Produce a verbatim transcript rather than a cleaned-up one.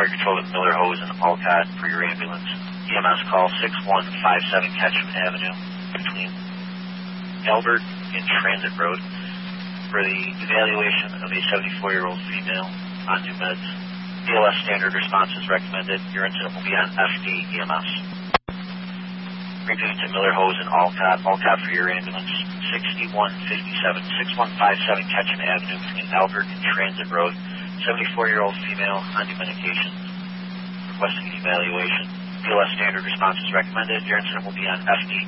under control of Miller Hose and Alcott for your ambulance. E M S call six one five seven Ketchum Avenue between Albert and Transit Road for the evaluation of a seventy-four-year-old female on new meds. B L S standard response is recommended. Your incident will be on F D E M S. Repeat to Miller Hose and Alcott. Alcott for your ambulance. sixty-one fifty-seven, six one five seven Ketchum Avenue between Albert and Transit Road. seventy-four-year-old female on new medication. Requesting an evaluation. B L S standard response is recommended. Your incident will be on F D